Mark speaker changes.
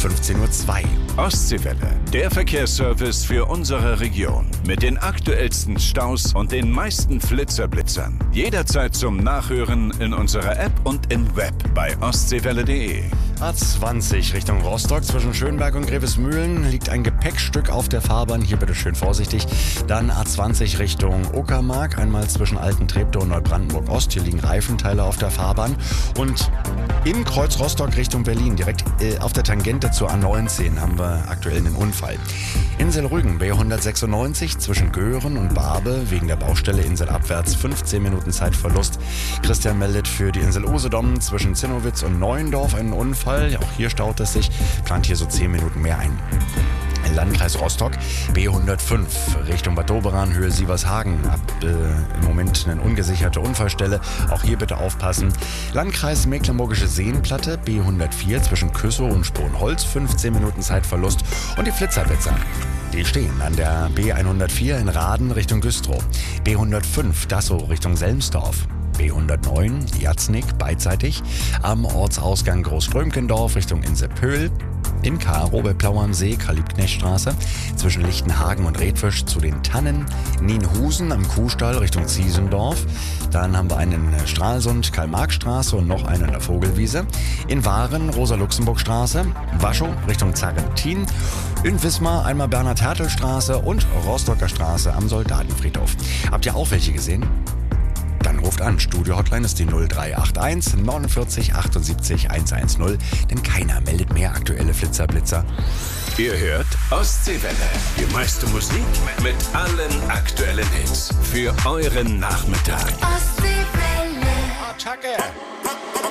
Speaker 1: 15:02 Uhr.
Speaker 2: Ostseewelle, der Verkehrsservice für unsere Region. Mit den aktuellsten Staus und den meisten Blitzern. Jederzeit zum Nachhören in unserer App und im Web bei ostseewelle.de.
Speaker 1: A20 Richtung Rostock zwischen Schönberg und Grevesmühlen liegt ein Gepäckstück auf der Fahrbahn. Hier bitte schön vorsichtig. Dann A20 Richtung Uckermark, einmal zwischen Alten-Treptow und Neubrandenburg-Ost. Hier liegen Reifenteile auf der Fahrbahn. Und in Kreuz Rostock Richtung Berlin, direkt auf der Tangente zur A19, haben wir aktuell einen Unfall. Insel Rügen, B196 zwischen Göhren und Barbe, wegen der Baustelle inselabwärts 15 Minuten Zeitverlust. Christian meldet für die Insel Usedom zwischen Zinnowitz und Neuendorf einen Unfall. Auch hier staut es sich, plant hier so 10 Minuten mehr ein. Landkreis Rostock, B105 Richtung Bad Doberan, Höhe Sievershagen. Im Moment eine ungesicherte Unfallstelle. Auch hier bitte aufpassen. Landkreis Mecklenburgische Seenplatte, B104 zwischen Küssow und Sponholz, 15 Minuten Zeitverlust. Und die Flitzerblitzer, die stehen an der B104 in Raden Richtung Güstrow. B105 Dassow Richtung Selmsdorf. B109 Jatznig beidseitig am Ortsausgang Großströmkendorf Richtung Insepöhl. In Karo bei Plau am See, Karl-Liebknecht-Straße, zwischen Lichtenhagen und Redfisch zu den Tannen. Nienhusen am Kuhstall Richtung Ziesendorf. Dann haben wir einen Stralsund, Karl-Marx-Straße und noch einen an der Vogelwiese. In Waren, Rosa-Luxemburg-Straße. Waschow Richtung Zarrentin. In Wismar einmal Bernhard-Hertel-Straße und Rostocker Straße am Soldatenfriedhof. Habt ihr auch welche gesehen? Dann ruft an. Studio-Hotline ist die 0381 49 78 110. Denn keiner meldet mehr aktuelle Blitzer.
Speaker 2: Ihr hört Ostseewelle. Die meiste Musik mit allen aktuellen Hits. Für euren Nachmittag.
Speaker 3: Ostseewelle.
Speaker 1: Attacke!